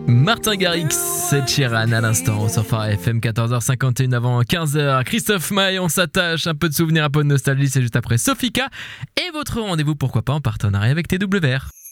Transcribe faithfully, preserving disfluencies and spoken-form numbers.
Martin Garrix, c'est Sheeran à l'instant sur Phare F M, quatorze heures cinquante et une avant quinze heures. Christophe Maé, on s'attache, un peu de souvenirs, un peu de nostalgie, c'est juste après Sofika. Et votre rendez-vous, pourquoi pas, en partenariat avec T W R.